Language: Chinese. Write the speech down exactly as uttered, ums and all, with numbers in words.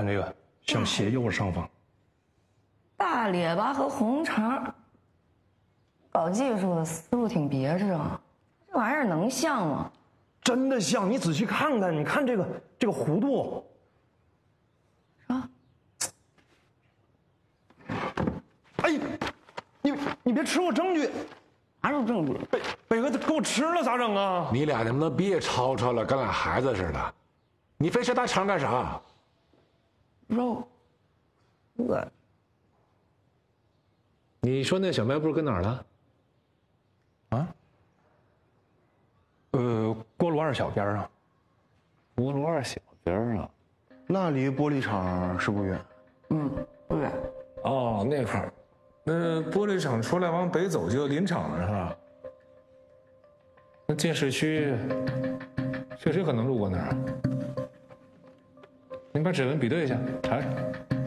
看这个，像斜右上方。 大列巴和红肠，搞技术的思路挺别致啊，这玩意儿能像吗？ 真的像，你仔细看看，你看这个这个弧度。 啊！ 哎，你你别吃我证据！ 哪有证据？ 北北哥给我吃了咋整啊？ 你俩能不能别吵吵了，跟俩孩子似的？你非吃大肠干啥？ 肉，饿。 你说那小卖部跟哪儿了？ 啊？呃，锅炉二小边上。 锅炉二小边上， 那离玻璃厂是不远。 嗯，不远。 哦，那块儿，那玻璃厂出来往北走就林场了是吧？那进市区确实可能路过那儿。你把指纹比对一下，查查。